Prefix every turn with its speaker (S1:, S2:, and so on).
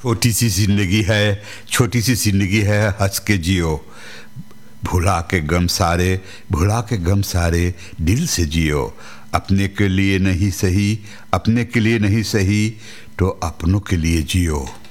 S1: छोटी सी जिंदगी है, छोटी सी जिंदगी है, हंस के जियो। भुला के गम सारे दिल से जियो। अपने के लिए नहीं सही, अपने के लिए नहीं सही तो अपनों के लिए जियो।